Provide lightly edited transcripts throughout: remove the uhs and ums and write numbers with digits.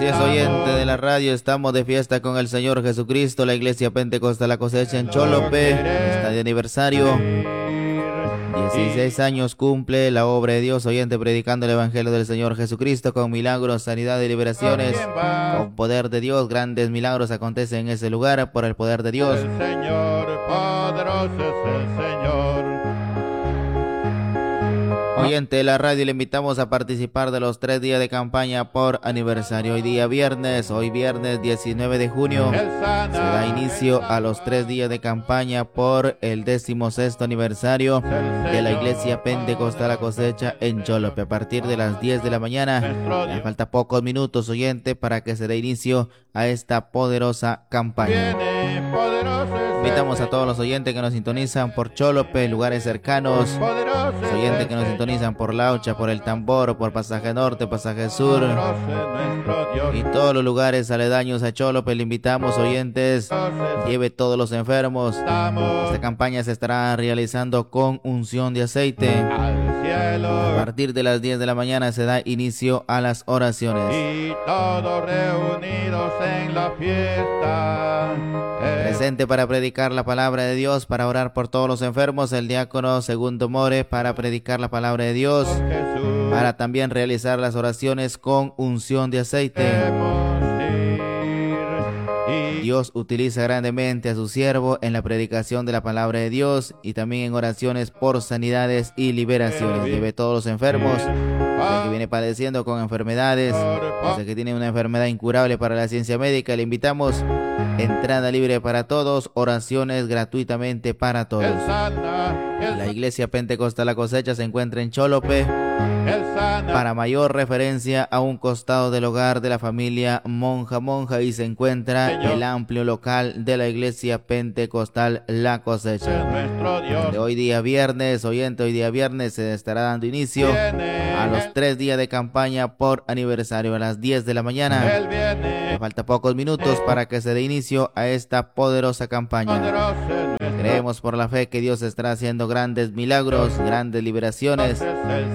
Así es, oyente de la radio, estamos de fiesta con el Señor Jesucristo. La iglesia Pentecostal La Cosecha en Cholope está de aniversario. 16 años cumple la obra de Dios, oyente, predicando el Evangelio del Señor Jesucristo con milagros, sanidad y liberaciones. Con poder de Dios, grandes milagros acontecen en ese lugar por el poder de Dios. El Señor, poderoso es el Señor. Oyente de la radio, le invitamos a participar de los 3 días de campaña por aniversario. Hoy viernes 19 de junio, se da inicio a los 3 días de campaña por el 16º aniversario de la iglesia Pentecostal La Cosecha en Cholope. A partir de las 10 de la mañana, le falta pocos minutos, oyente, para que se dé inicio a esta poderosa campaña. Invitamos a todos los oyentes que nos sintonizan por Cholope, lugares cercanos, los oyentes que nos sintonizan por Laucha, por El Tambor, por Pasaje Norte, Pasaje Sur y todos los lugares aledaños a Cholope. Le invitamos, oyentes, lleve todos los enfermos. Esta campaña se estará realizando con unción de aceite. A partir de las 10 de la mañana se da inicio a las oraciones. Y todos reunidos en la fiesta. Presente para predicar la palabra de Dios, para orar por todos los enfermos, el diácono Segundo More, para predicar la palabra de Dios, para también realizar las oraciones con unción de aceite. Dios utiliza grandemente a su siervo en la predicación de la palabra de Dios y también en oraciones por sanidades y liberaciones. Lleve todos los enfermos, el que viene padeciendo con enfermedades, el que tiene una enfermedad incurable para la ciencia médica. Le invitamos, entrada libre para todos, oraciones gratuitamente para todos. La iglesia Pentecostal La Cosecha se encuentra en Cholope. Para mayor referencia, a un costado del hogar de la familia Monja y se encuentra el amplio local de la iglesia Pentecostal La Cosecha. De hoy día viernes, oyente, hoy día viernes se estará dando inicio a los 3 días de campaña por aniversario a las 10 de la mañana. Le falta pocos minutos para que se dé inicio a esta poderosa campaña. Creemos por la fe que Dios estará haciendo grandes milagros, grandes liberaciones.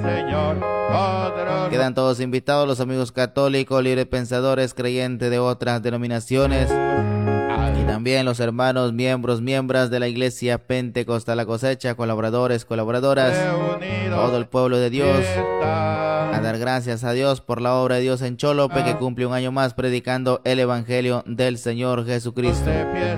Quedan todos invitados los amigos católicos, librepensadores, creyentes de otras denominaciones y también los hermanos, miembros de la iglesia Pentecostal La Cosecha, colaboradores, colaboradoras, todo el pueblo de Dios, a dar gracias a Dios por la obra de Dios en Cholope, que cumple un año más predicando el Evangelio del Señor Jesucristo.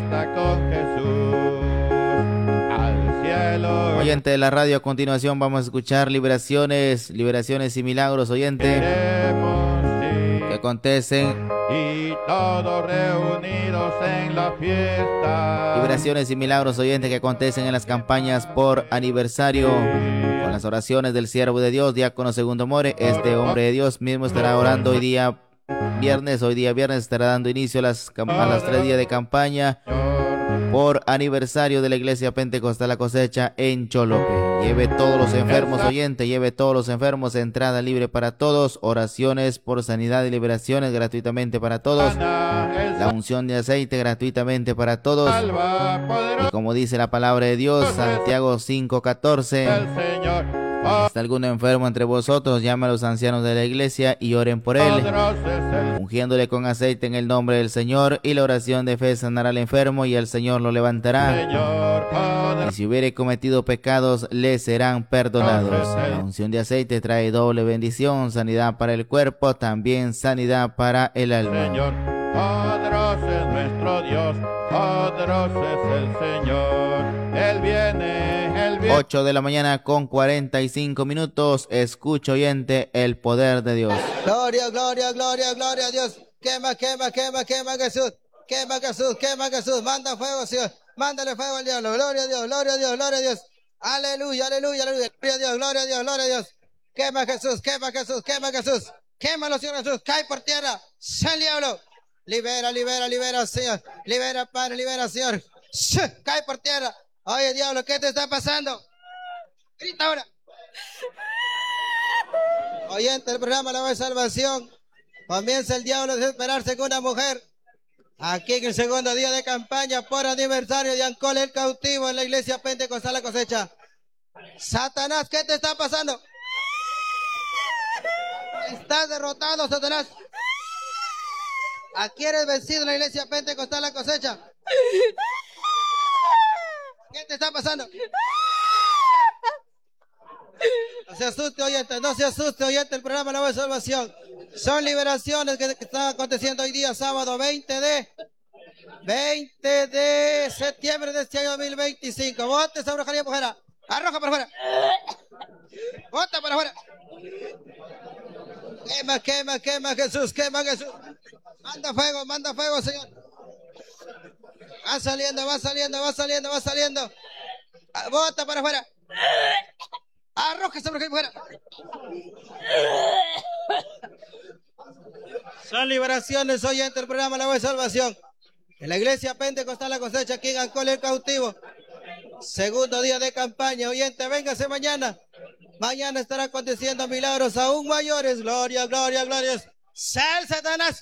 Oyente de la radio, a continuación vamos a escuchar liberaciones y milagros, oyente, que acontecen. Y todos reunidos en la fiesta. Liberaciones y milagros, oyente, que acontecen en las campañas por aniversario. Con las oraciones del siervo de Dios, diácono Segundo More, este hombre de Dios mismo estará orando hoy día viernes estará dando inicio a los 3 días de campaña por aniversario de la iglesia Pentecostal La Cosecha en Cholope. Lleve todos los enfermos, oyente, lleve todos los enfermos, entrada libre para todos, oraciones por sanidad y liberaciones gratuitamente para todos, la unción de aceite gratuitamente para todos. Y como dice la palabra de Dios, Santiago 5:14, ¿está algún enfermo entre vosotros? Llame a los ancianos de la iglesia y oren por él, ungiéndole con aceite en el nombre del Señor, y la oración de fe sanará al enfermo y el Señor lo levantará. Y si hubiere cometido pecados, le serán perdonados. La unción de aceite trae doble bendición, sanidad para el cuerpo, también sanidad para el alma. Señor, poderoso es nuestro Dios, poderoso es el Señor. Él viene. 8 de la mañana con 45 minutos. Escucha, oyente, el poder de Dios. Gloria, gloria, gloria, gloria a Dios. Quema, quema, quema, quema Jesús. Quema Jesús, quema Jesús. Manda fuego, Señor. Mándale fuego al diablo. Gloria a Dios, gloria a Dios, gloria a Dios. Aleluya, aleluya, aleluya. Gloria a Dios, gloria a Dios, gloria a Dios. Quema Jesús, quema Jesús, quema Jesús. Quémalo, Señor Jesús. Cae por tierra. Sal diablo. Libera, libera, libera, Señor. Libera, Padre, libera, Señor. Cae por tierra. Oye, diablo, ¿qué te está pasando? Grita ahora. Oyente del programa La Voz de Salvación. Comienza el diablo a desesperarse con una mujer. Aquí en el segundo día de campaña por aniversario de Ancol el cautivo en la iglesia Pentecostal La Cosecha. Satanás, ¿qué te está pasando? Estás derrotado, Satanás. Aquí eres vencido en la iglesia Pentecostal La Cosecha. ¿Qué te está pasando? No se asuste, oyente, no se asuste, oyente, el programa La Voz de Salvación. Son liberaciones que están aconteciendo hoy día, sábado 20 de septiembre de este año 2025. Bote esa brujería, mujer. Arroja para afuera. Bota para afuera. Quema, quema, quema, Jesús, quema, Jesús. Manda fuego, Señor. Va saliendo, va saliendo, va saliendo, va saliendo. Bota para afuera. Arroja esa brujería, mujer. Son liberaciones, oyente, el programa La Voz de Salvación. En la iglesia Pentecostal La Cosecha, aquí en Ancol el Cautivo. Segundo día de campaña, oyente, véngase mañana. Mañana estará aconteciendo milagros aún mayores. Gloria, gloria, gloria. Sal, Satanás.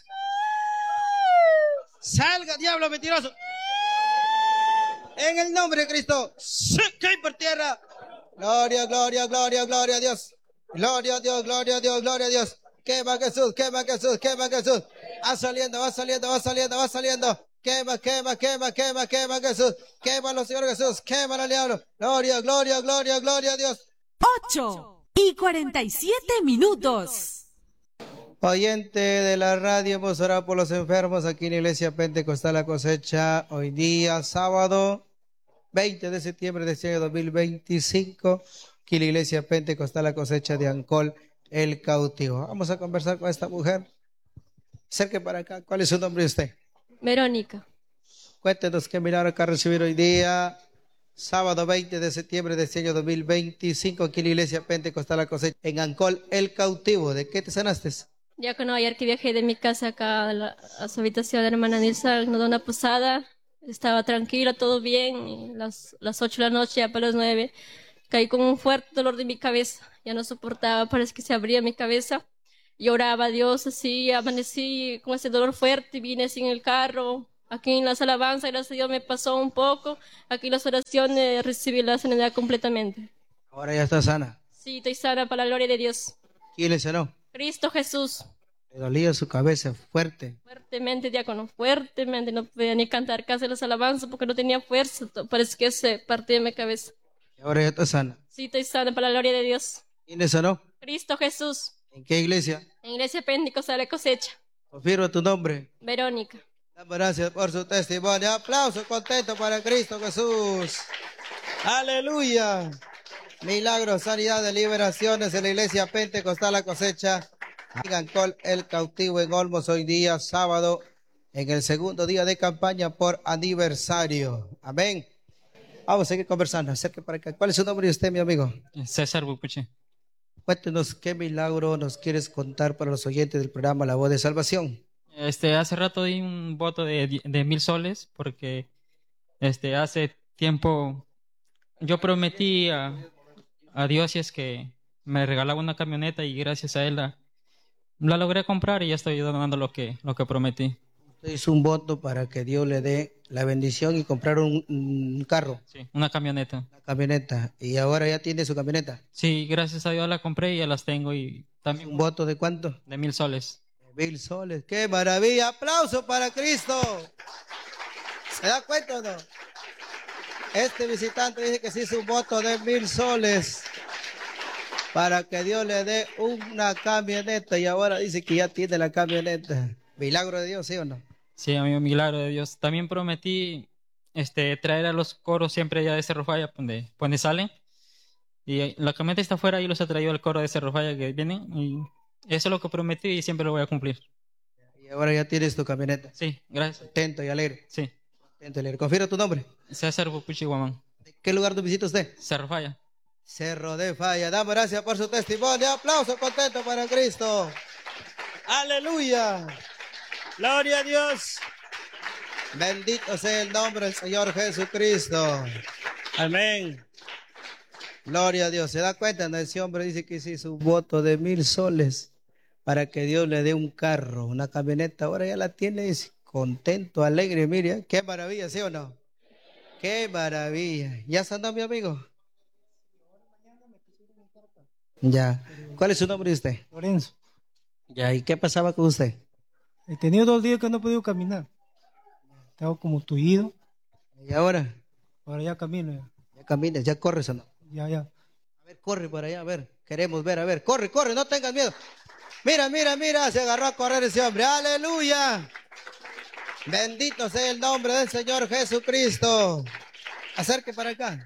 Salga, diablo mentiroso. En el nombre de Cristo. Cae por tierra. Gloria, gloria, gloria, gloria a Dios. Gloria a Dios, gloria a Dios, gloria a Dios. Quema Jesús, quema Jesús, quema Jesús. Va saliendo, va saliendo, va saliendo, va saliendo. Quema, quema, quema, quema, quema Jesús. Quémalo, Señor Jesús. Quémalo al diablo. Gloria, gloria, gloria, gloria a Dios. 8:47. Oyente de la radio, hemos orado por los enfermos aquí en la iglesia Pentecostal La Cosecha. Hoy día, sábado 20 de septiembre de este año 2025. Aquí en la iglesia Pentecostal La Cosecha de Ancol el Cautivo. Vamos a conversar con esta mujer. Acerque para acá. ¿Cuál es su nombre de usted? Verónica. Cuéntenos qué milagro que ha recibido hoy día, sábado 20 de septiembre de este año 2025, aquí en la iglesia Pentecostal La Cosecha, en Ancol el Cautivo. ¿De qué te sanaste? Ya que no, ayer que viajé de mi casa acá a su habitación, la hermana Nilsa nos dio una posada, estaba tranquila, todo bien, y las 8 de la noche, ya para las 9, caí con un fuerte dolor de mi cabeza, ya no soportaba, parece que se abría mi cabeza, y oraba a Dios así, amanecí con ese dolor fuerte, vine así en el carro, aquí en las alabanzas, gracias a Dios me pasó un poco, aquí en las oraciones recibí la sanidad completamente. Ahora ya está sana. Sí, estoy sana para la gloria de Dios. ¿Quién le sanó? Cristo Jesús. Le dolía su cabeza fuerte. Fuertemente, diácono, fuertemente. No podía ni cantar casi las alabanzas porque no tenía fuerza. Parece que se partió de mi cabeza. Y ahora ya está sana. Sí, estoy sana para la gloria de Dios. ¿Quién le sanó? Cristo Jesús. ¿En qué iglesia? En Iglesia Pentecostal La Cosecha. Confirma tu nombre. Verónica. Damos gracias por su testimonio. Aplauso contento para Cristo Jesús. Aleluya. Milagros, sanidades, liberaciones en la iglesia Pentecostal La Cosecha. En Ancol el Cautivo en Olmos, hoy día sábado, en el segundo día de campaña por aniversario. Amén. Vamos a seguir conversando. Acerque para acá. ¿Cuál es su nombre de usted, mi amigo? César Bupuche. Cuéntenos qué milagro nos quieres contar para los oyentes del programa La Voz de Salvación. Hace rato di un voto de 1,000 soles porque hace tiempo yo prometí a Dios si es que me regalaba una camioneta y gracias a él la logré comprar y ya estoy donando lo que prometí. Usted hizo un voto para que Dios le dé la bendición y comprar un carro. Sí, una camioneta. Una camioneta. Y ahora ya tiene su camioneta. Sí, gracias a Dios la compré y ya las tengo y también ¿Un voto de cuánto? de 1,000 soles. 1,000 soles. ¡Qué maravilla! ¡Aplauso para Cristo! ¿Se da cuenta o no? Este visitante dice que se hizo un voto de 1,000 soles para que Dios le dé una camioneta y ahora dice que ya tiene la camioneta. Milagro de Dios, ¿sí o no? Sí, amigo, milagro de Dios. También prometí traer a los coros siempre allá de Cerro Falla, donde salen. Y la camioneta está afuera y los ha traído al coro de Cerro Falla que vienen. Y eso es lo que prometí y siempre lo voy a cumplir. Y ahora ya tienes tu camioneta. Sí, gracias. Contento y alegre. Sí. Contento y alegre. Confirma tu nombre. César Bupuchi Guamán. ¿De qué lugar nos visita usted? Cerro Falla. Cerro de Falla. Damos gracias por su testimonio. Aplauso contento para Cristo. Aleluya. Gloria a Dios. Bendito sea el nombre del Señor Jesucristo. Amén. Gloria a Dios. ¿Se da cuenta? No, ese hombre dice que se hizo un voto de 1,000 soles para que Dios le dé un carro, una camioneta. Ahora ya la tiene, dice, contento, alegre. Mire, qué maravilla, ¿sí o no? Qué maravilla. ¿Ya sanó, mi amigo? Ya. ¿Cuál es su nombre de usted? Lorenzo. Ya. ¿Y qué pasaba con usted? He tenido 2 días que no he podido caminar. Estaba como tullido. ¿Y ahora? Ahora ya camino. Ya caminas, ya corres o no. Ya. A ver, corre por allá, a ver. Queremos ver, a ver. Corre, corre, no tengas miedo. Mira, mira, mira, se agarró a correr ese hombre. Aleluya. Bendito sea el nombre del Señor Jesucristo. Acerque para acá.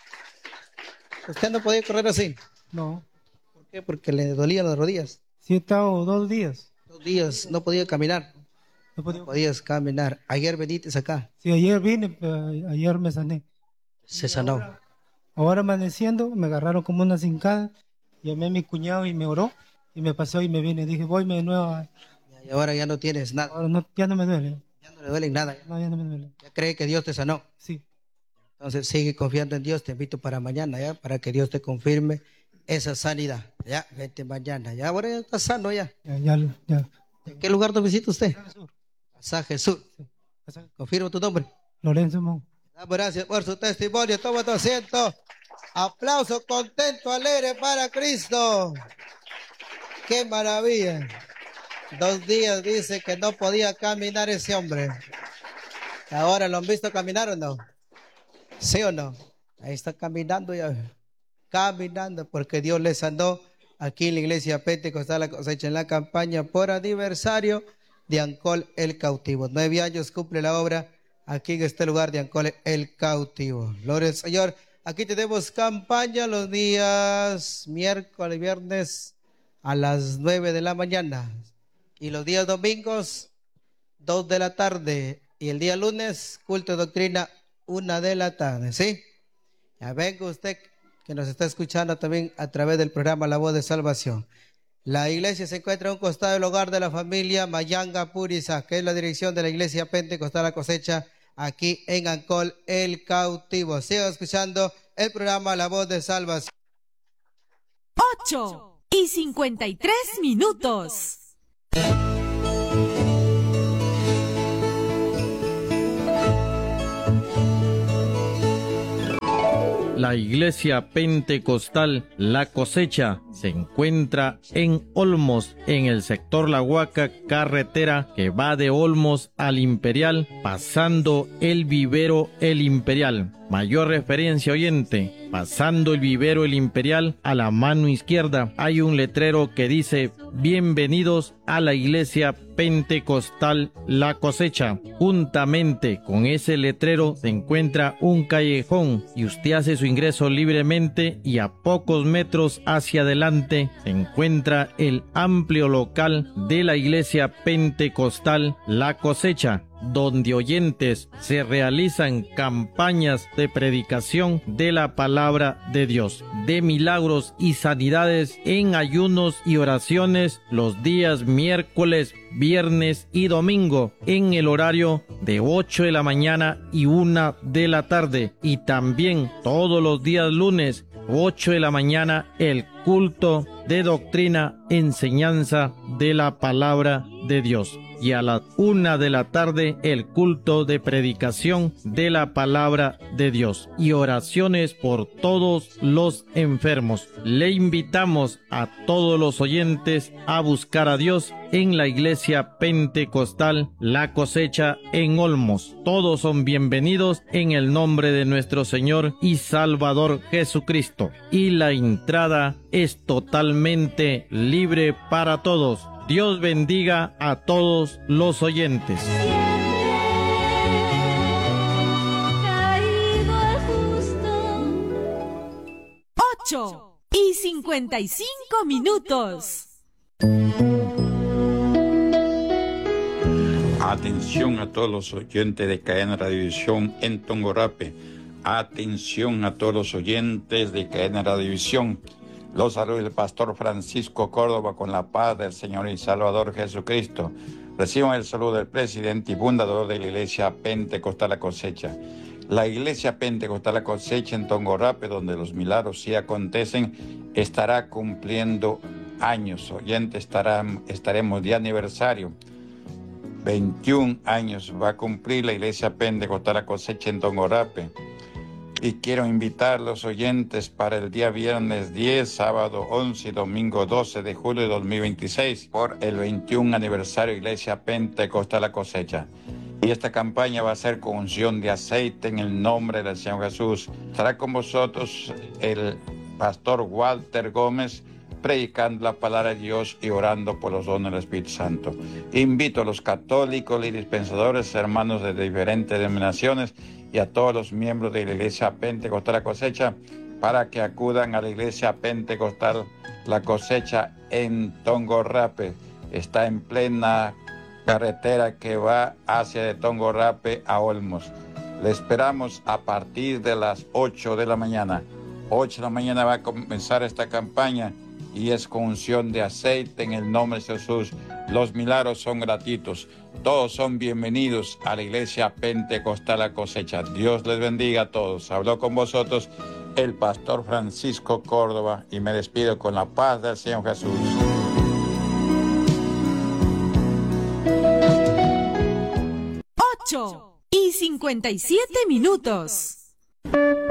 ¿Usted no podía correr así? No. ¿Por qué? Porque le dolían las rodillas. Sí, he estado 2 días. 2 días, no podía caminar. No podía. No podías caminar. Ayer veniste acá. Sí, ayer vine, pero ayer me sané. Se sanó. Ahora amaneciendo, me agarraron como una cincada. Llamé a mi cuñado y me oró. Y me pasó y me vine. Dije, voy de nuevo. Y ahora ya no tienes nada. Ahora no, ya no me duele. Ya no le duele nada. No, ya no me duele. Ya cree que Dios te sanó. Sí. Entonces sigue confiando en Dios. Te invito para mañana, ¿ya? Para que Dios te confirme esa sanidad. Ya, vete mañana. Ya, ahora ya está sano ya. Ya. ¿En qué lugar te visita usted? Sur. Pasaje Sur. Sí. Confirma tu nombre. Lorenzo Mon. Damos gracias por su testimonio. Toma tu asiento. Aplauso contento, alegre para Cristo. ¡Qué maravilla! 2 días dice que no podía caminar ese hombre. ¿Ahora lo han visto caminar o no? ¿Sí o no? Ahí está caminando ya. Caminando porque Dios le sanó aquí en la iglesia Pentecostal La Cosecha en la campaña por aniversario de Ancol el Cautivo. 9 años cumple la obra aquí en este lugar de Ancol el Cautivo. Gloria al Señor. Aquí tenemos campaña los días miércoles y viernes a las 9 de la mañana. Y los días domingos, 2 de la tarde. Y el día lunes, culto de doctrina, 1 de la tarde. ¿Sí? Ya venga usted que nos está escuchando también a través del programa La Voz de Salvación. La iglesia se encuentra a un costado del hogar de la familia Mayanga Purisa, que es la dirección de la iglesia Pentecostal La Cosecha, aquí en Ancol el Cautivo. Sigan escuchando el programa La Voz de Salvación. 8:53. La iglesia pentecostal La Cosecha se encuentra en Olmos, en el sector La Huaca, carretera que va de Olmos al Imperial, pasando el vivero El Imperial. Mayor referencia, oyente, pasando el vivero El Imperial, a la mano izquierda hay un letrero que dice: bienvenidos a la iglesia pentecostal La Cosecha. Juntamente con ese letrero se encuentra un callejón y usted hace su ingreso libremente, y a pocos metros hacia adelante se encuentra el amplio local de la iglesia pentecostal La Cosecha, donde, oyentes, se realizan campañas de predicación de la palabra de Dios, de milagros y sanidades en ayunos y oraciones los días miércoles, viernes y domingo, en el horario de 8 de la mañana y 1 de la tarde, y también todos los días lunes, 8 de la mañana, el culto de doctrina, enseñanza de la palabra de Dios. Y a las 1 de la tarde, el culto de predicación de la palabra de Dios y oraciones por todos los enfermos. Le invitamos a todos los oyentes a buscar a Dios en la iglesia pentecostal La Cosecha en Olmos. Todos son bienvenidos en el nombre de nuestro Señor y Salvador Jesucristo. Y la entrada es totalmente libre para todos. Dios bendiga a todos los oyentes. 8:55. Atención a todos los oyentes de Cadena Radiovisión en Tongorape. Atención a todos los oyentes de Cadena Radiovisión. Los saludos del pastor Francisco Córdoba con la paz del Señor y Salvador Jesucristo. Reciban el saludo del presidente y fundador de la iglesia Pentecostal La Cosecha. La iglesia Pentecostal La Cosecha en Tongorape, donde los milagros sí acontecen, estará cumpliendo años. Oyentes, estaremos de aniversario. 21 años va a cumplir la iglesia Pentecostal La Cosecha en Tongorape. Y quiero invitar a los oyentes para el día viernes 10, sábado 11 y domingo 12 de julio de 2026 por el 21 aniversario Iglesia Pentecostal La Cosecha. Y esta campaña va a ser con unción de aceite en el nombre del Señor Jesús. Estará con vosotros el pastor Walter Gómez, predicando la palabra de Dios y orando por los dones del Espíritu Santo. Invito a los católicos y dispensadores, hermanos de diferentes denominaciones y a todos los miembros de la Iglesia Pentecostal La Cosecha para que acudan a la Iglesia Pentecostal La Cosecha en Tongorrape. Está en plena carretera que va hacia de Tongorrape a Olmos. Le esperamos a partir de las 8 de la mañana. 8 de la mañana va a comenzar esta campaña y es con unción de aceite en el nombre de Jesús. Los milagros son gratuitos. Todos son bienvenidos a la Iglesia Pentecostal La Cosecha. Dios les bendiga a todos. Habló con vosotros el pastor Francisco Córdoba y me despido con la paz del Señor Jesús. 8:57.